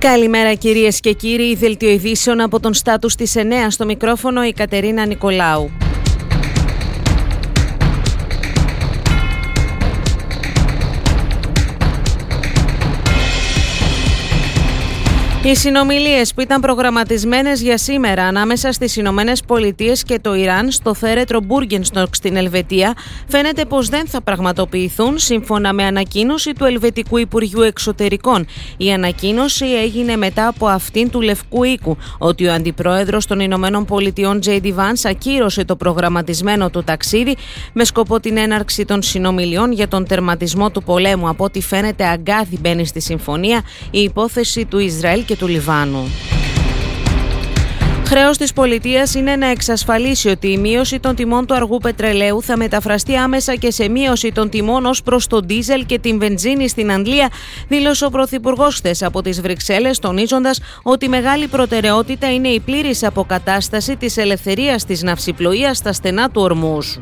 Καλημέρα κυρίες και κύριοι, δελτίο ειδήσεων από τον Στάτους της 9, στο μικρόφωνο η Κατερίνα Νικολάου. Οι συνομιλίες που ήταν προγραμματισμένες για σήμερα ανάμεσα στις Ηνωμένες Πολιτείες και το Ιράν στο θέρετρο Μπούργενστοκ στην Ελβετία φαίνεται πως δεν θα πραγματοποιηθούν σύμφωνα με ανακοίνωση του Ελβετικού Υπουργείου Εξωτερικών. Η ανακοίνωση έγινε μετά από αυτήν του Λευκού Οίκου ότι ο Αντιπρόεδρος των Ηνωμένων Πολιτειών J.D. Vance ακύρωσε το προγραμματισμένο του ταξίδι με σκοπό την έναρξη των συνομιλιών για τον τερματισμό του πολέμου. Από ό,τι φαίνεται αγκάθι μπαίνει στη συμφωνία η υπόθεση του Ισραήλ και του Λιβάνου. Χρέος της πολιτείας είναι να εξασφαλίσει ότι η μείωση των τιμών του αργού πετρελαίου θα μεταφραστεί άμεσα και σε μείωση των τιμών ως προς τον ντίζελ και την βενζίνη στην Αγγλία, δήλωσε ο Πρωθυπουργός χθες από τις Βρυξέλλες, τονίζοντας ότι μεγάλη προτεραιότητα είναι η πλήρης αποκατάσταση της ελευθερίας της ναυσιπλοείας στα στενά του Ορμούζ.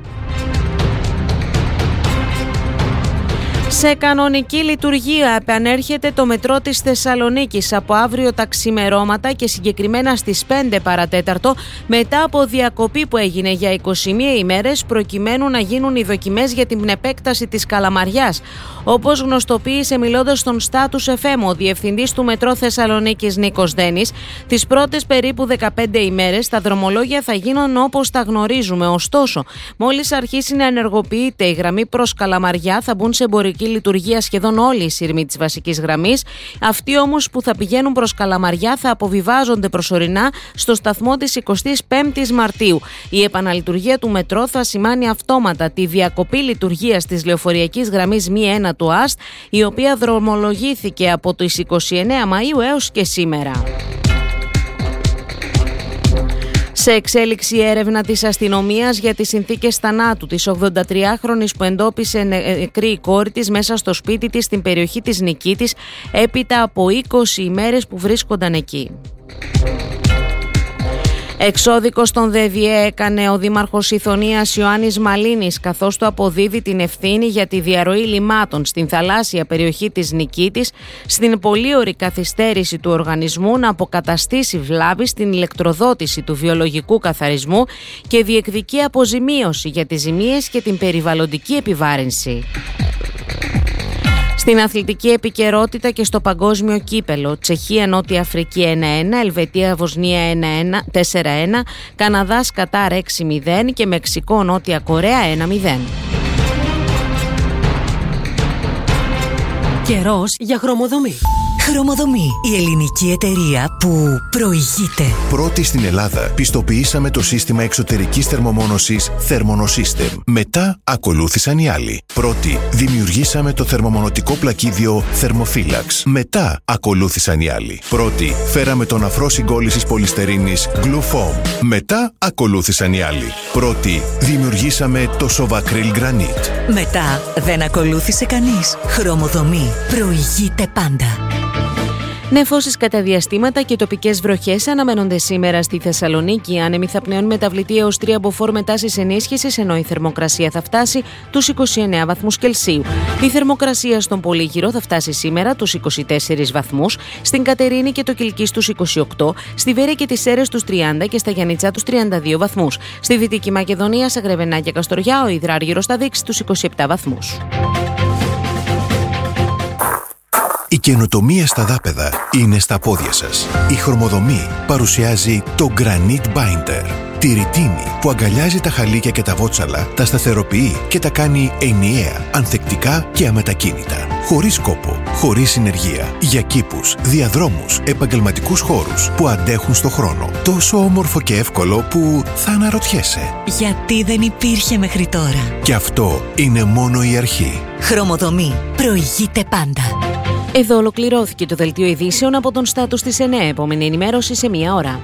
Σε κανονική λειτουργία επανέρχεται το μετρό της Θεσσαλονίκης από αύριο τα ξημερώματα και συγκεκριμένα στις 5 παρατέταρτο, μετά από διακοπή που έγινε για 21 ημέρες προκειμένου να γίνουν οι δοκιμές για την επέκταση της Καλαμαριάς. Όπως γνωστοποίησε μιλώντας στον Status FM ο διευθυντής του μετρό Θεσσαλονίκης Νίκος Δένης, τις πρώτες περίπου 15 ημέρες τα δρομολόγια θα γίνουν όπως τα γνωρίζουμε. Ωστόσο, μόλις αρχίσει να ενεργοποιείται η γραμμή προς Καλαμαριά, θα μπουν σε εμπορική λειτουργία σχεδόν όλοι οι σύρμοι της βασικής γραμμής. Αυτοί όμως που θα πηγαίνουν προς Καλαμαριά θα αποβιβάζονται προσωρινά στο σταθμό της 25ης Μαρτίου. Η επαναλειτουργία του μετρό θα σημάνει αυτόματα τη διακοπή λειτουργίας της λεωφορειακής γραμμής μη 1 του ΑΣΤ, η οποία δρομολογήθηκε από τις 29 Μαΐου έως και σήμερα. Σε εξέλιξη έρευνα της αστυνομίας για τις συνθήκες θανάτου της 83χρονης που εντόπισε νεκρή η κόρη της μέσα στο σπίτι της στην περιοχή της Νικήτης έπειτα από 20 ημέρες που βρίσκονταν εκεί. Εξώδικο στον ΔΔΕ έκανε ο Δήμαρχος Ιθωνίας Ιωάννης Μαλίνης, καθώς του αποδίδει την ευθύνη για τη διαρροή λιμάτων στην θαλάσσια περιοχή της Νικήτης, στην πολύωρη καθυστέρηση του οργανισμού να αποκαταστήσει βλάβη στην ηλεκτροδότηση του βιολογικού καθαρισμού και διεκδικεί αποζημίωση για τις ζημίες και την περιβαλλοντική επιβάρυνση. Στην αθλητική επικαιρότητα και στο παγκόσμιο κύπελο, Τσεχία-Νότια Αφρική 1-1, Ελβετία-Βοσνία 4-1, Καναδάς-Κατάρ 6-0 και Μεξικό-Νότια Κορέα 1-0. Καιρός για χρωμοδομή. Χρωμοδομή, η ελληνική εταιρεία που προηγείται. Πρώτη στην Ελλάδα πιστοποιήσαμε το σύστημα εξωτερικής θερμομόνωσης Thermonosystem. Μετά ακολούθησαν οι άλλοι. Πρώτη δημιουργήσαμε το θερμομονωτικό πλακίδιο Thermophilax. Μετά ακολούθησαν οι άλλοι. Πρώτη φέραμε τον αφρό συγκόλλησης πολυστερίνης Glufoam. Μετά ακολούθησαν οι άλλοι. Πρώτη δημιουργήσαμε το Sovacryl Granite. Μετά δεν ακολούθησε κανείς. Χρωμοδομή προηγείται πάντα. Νεφώσεις κατά διαστήματα και τοπικές βροχές αναμένονται σήμερα στη Θεσσαλονίκη. Άνεμοι θα πνέουν μεταβλητή έως 3 μποφόρ με τάσεις ενίσχυσης, ενώ η θερμοκρασία θα φτάσει τους 29 βαθμούς Κελσίου. Η θερμοκρασία στον Πολύγυρο θα φτάσει σήμερα τους 24 βαθμούς, στην Κατερίνη και το Κιλκί στους 28, στη Βέρεια και τις Σέρρες τους 30 και στα Γιαννιτσά τους 32 βαθμούς. Στη Δυτική Μακεδονία, σε Γρεβενά και Καστοριά, ο Υδράργυρος θα δείξει τους 27 βαθμούς. Η καινοτομία στα δάπεδα είναι στα πόδια σας. Η Χρωμοδομή παρουσιάζει το Granite Binder. Τη ρητίνη που αγκαλιάζει τα χαλίκια και τα βότσαλα, τα σταθεροποιεί και τα κάνει ενιαία, ανθεκτικά και αμετακίνητα. Χωρίς κόπο, χωρίς συνεργεία. Για κήπους, διαδρόμους, επαγγελματικούς χώρους που αντέχουν στο χρόνο. Τόσο όμορφο και εύκολο που θα αναρωτιέσαι. Γιατί δεν υπήρχε μέχρι τώρα. Και αυτό είναι μόνο η αρχή. Χρωμοδομή προηγείται πάντα. Εδώ ολοκληρώθηκε το δελτίο ειδήσεων από τον Status της 9. Επόμενη ενημέρωση σε 1 ώρα.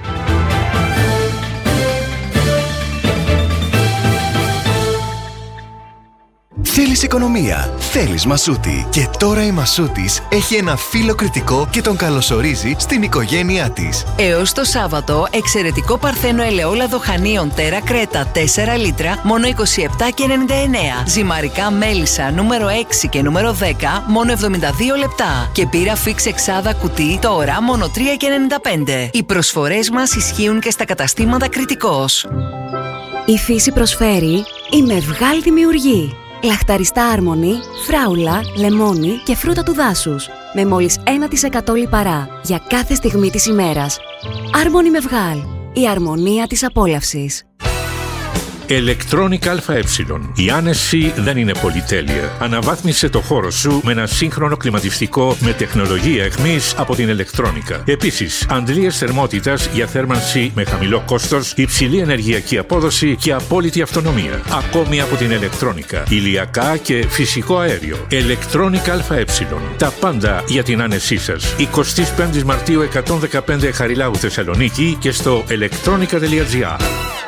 Θέλεις οικονομία, θέλεις Μασούτη. Και τώρα η Μασούτης έχει ένα φίλο κριτικό και τον καλωσορίζει στην οικογένειά της. Έως το Σάββατο, εξαιρετικό παρθένο ελαιόλαδο χανίων Τέρα Κρέτα 4 λίτρα, μόνο 27,99. Ζυμαρικά μέλισσα νούμερο 6 και νούμερο 10, μόνο 72 λεπτά. Και πύρα φίξ εξάδα κουτί τώρα, μόνο 3,95. Οι προσφορές μας ισχύουν και στα καταστήματα Κριτικός. Η φύση προσφέρει η Μευγάλ δημιουργεί. Λαχταριστά άρμονη, φράουλα, λεμόνι και φρούτα του δάσους. Με μόλις 1% λιπαρά για κάθε στιγμή της ημέρας. Άρμονη Μευγάλ. Η αρμονία της απόλαυσης. Electronic ΑΕ. Η άνεση δεν είναι πολυτέλεια. Αναβάθμισε το χώρο σου με ένα σύγχρονο κλιματιστικό με τεχνολογία εχμής από την Electronica. Επίσης, αντλίες θερμότητας για θέρμανση με χαμηλό κόστος, υψηλή ενεργειακή απόδοση και απόλυτη αυτονομία. Ακόμη από την Electronica. Ηλιακά και φυσικό αέριο. Electronic ΑΕ. Τα πάντα για την άνεσή σας. 25 Μαρτίου 115 Χαριλάου Θεσσαλονίκη και στο electronica.gr.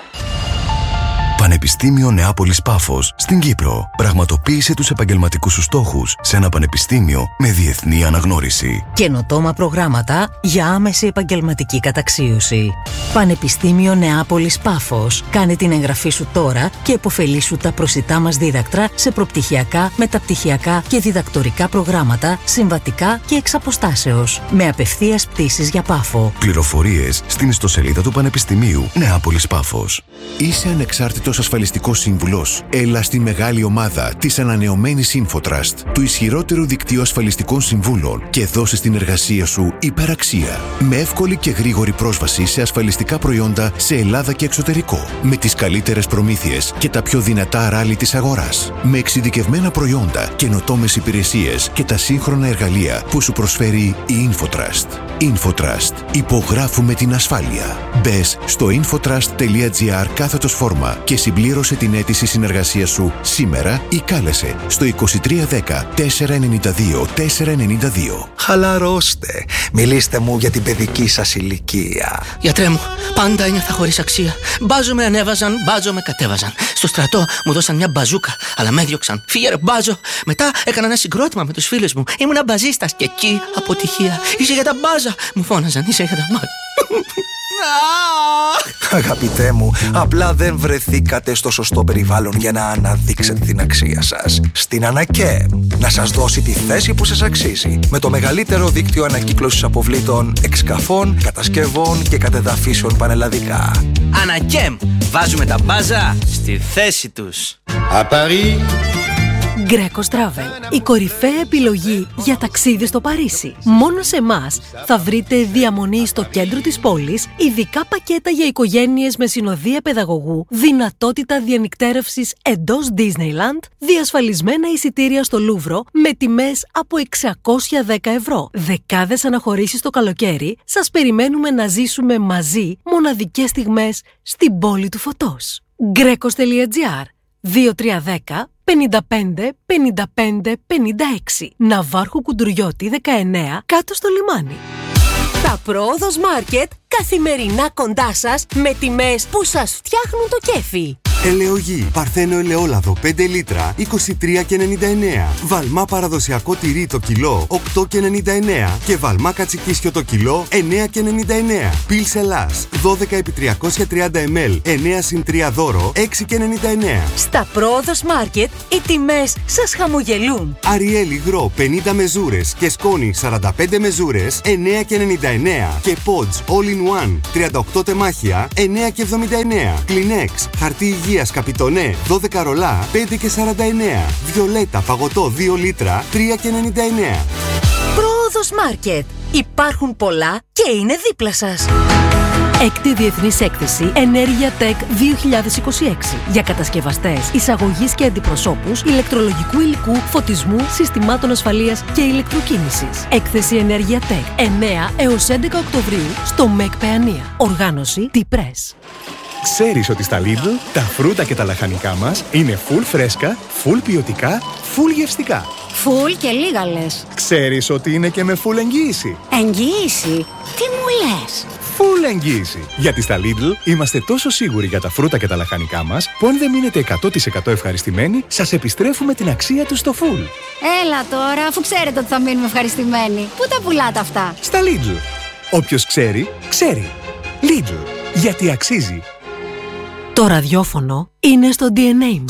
Πανεπιστήμιο Νεάπολης Πάφος στην Κύπρο. Πραγματοποίησε τους επαγγελματικούς σου στόχους σε ένα πανεπιστήμιο με διεθνή αναγνώριση. Καινοτόμα προγράμματα για άμεση επαγγελματική καταξίωση. Πανεπιστήμιο Νεάπολης Πάφος. Κάνε την εγγραφή σου τώρα και επωφελήσου τα προσιτά μας δίδακτρα σε προπτυχιακά, μεταπτυχιακά και διδακτορικά προγράμματα, συμβατικά και εξ αποστάσεως. Με απευθείας πτήσεις για Πάφο. Πληροφορίες στην ιστοσελίδα του Πανεπιστημίου Νεάπολης Πάφος. Είσαι ανεξάρτητος ασφαλιστικός σύμβουλος. Έλα στη μεγάλη ομάδα της ανανεωμένης InfoTrust, του ισχυρότερου δικτύου ασφαλιστικών συμβούλων, και δώσε στην εργασία σου υπεραξία. Με εύκολη και γρήγορη πρόσβαση σε ασφαλιστικά προϊόντα σε Ελλάδα και εξωτερικό. Με τις καλύτερες προμήθειες και τα πιο δυνατά ράλι της αγοράς. Με εξειδικευμένα προϊόντα, καινοτόμες υπηρεσίες και τα σύγχρονα εργαλεία που σου προσφέρει η InfoTrust. InfoTrust. Υπογράφουμε την ασφάλεια. Μπες στο infotrust.gr/φόρμα και συμπλήρωσε την αίτηση συνεργασίας σου σήμερα ή κάλεσε στο 2310 492 492. Χαλαρώστε. Μιλήστε μου για την παιδική σας ηλικία. Γιατρέ μου, πάντα ένιωθα χωρίς αξία. Μπάζο με ανέβαζαν, μπάζο με κατέβαζαν. Στο στρατό μου δώσαν μια μπαζούκα, αλλά με έδιωξαν. Φύγε ρε μπάζο. Μετά έκανα ένα συγκρότημα με τους φίλους μου. Ήμουνα μπαζίστας και εκεί αποτυχία. Είσαι για τα μπάζα. Μου φώναζαν, είσαι για τα μπάζα. Αγαπητέ μου, απλά δεν βρεθήκατε στο σωστό περιβάλλον για να αναδείξετε την αξία σας. Στην ΑΝΑΚΕΜ, να σας δώσει τη θέση που σας αξίζει. Με το μεγαλύτερο δίκτυο ανακύκλωσης αποβλήτων, εξκαφών, κατασκευών και κατεδαφίσεων πανελλαδικά. ΑΝΑΚΕΜ, βάζουμε τα μπάζα στη θέση τους. Greco Travel, η κορυφαία επιλογή για ταξίδι στο Παρίσι. Μόνο σε εμάς θα βρείτε διαμονή στο κέντρο της πόλης, ειδικά πακέτα για οικογένειες με συνοδεία παιδαγωγού, δυνατότητα διανυκτέρευσης εντός Disneyland, διασφαλισμένα εισιτήρια στο Λούβρο με τιμές από 610 ευρώ. Δεκάδες αναχωρήσεις το καλοκαίρι, σας περιμένουμε να ζήσουμε μαζί μοναδικές στιγμές στην πόλη του φωτός. Grecos.gr 2310 55 55 56. Ναυάρχου Κουντουριώτη 19, κάτω στο λιμάνι. Τα Πρόοδος Μάρκετ καθημερινά κοντά σας με τιμές που σας φτιάχνουν το κέφι. Ελαιογή, παρθένο ελαιόλαδο 5 λίτρα 23,99. Βαλμά παραδοσιακό τυρί το κιλό 8,99. Και βαλμά κατσικίσιο το κιλό 9,99. Πιλς Ελλάς 12 επί 330 ml 9 συν 3 δώρο 6,99. Στα Πρόοδος Μάρκετ οι τιμές σας χαμογελούν. Αριέλ υγρό 50 μεζούρες και σκόνη 45 μεζούρες 9,99. Και Pods All in One 38 τεμάχια 9,79. Kleenex χαρτί υγείας Καπιτονέ 12 ρολά 5,49. Βιολέτα παγωτό 2 λίτρα 3,99. Πρόοδος Μάρκετ. Υπάρχουν πολλά και είναι δίπλα σας. Έκτη Διεθνής Έκθεση Ενέργεια Tech 2026 για κατασκευαστές, εισαγωγής και αντιπροσώπους ηλεκτρολογικού υλικού, φωτισμού, συστημάτων ασφαλείας και ηλεκτροκίνησης. Έκθεση Ενέργεια Tech 9 έως 11 Οκτωβρίου στο ΜΕΚ Παιανία. Οργάνωση T-Press. Ξέρεις ότι στα Lidl τα φρούτα και τα λαχανικά μας είναι full φρέσκα, full ποιοτικά, full γευστικά. Full και λίγα λες. Ξέρεις ότι είναι και με full εγγύηση. Εγγύηση? Τι μου λες? Full εγγύηση. Γιατί στα Lidl είμαστε τόσο σίγουροι για τα φρούτα και τα λαχανικά μας, που αν δεν μείνετε 100% ευχαριστημένοι, σας επιστρέφουμε την αξία τους στο full. Έλα τώρα, αφού ξέρετε ότι θα μείνουμε ευχαριστημένοι. Πού τα πουλάτε αυτά? Στα Lidl. Όποιος ξέρει, ξέρει. Lidl. Γιατί αξίζει. Το ραδιόφωνο είναι στο DNA μας.